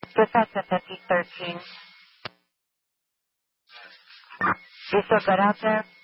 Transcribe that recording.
Just out to 5013. You still good out there?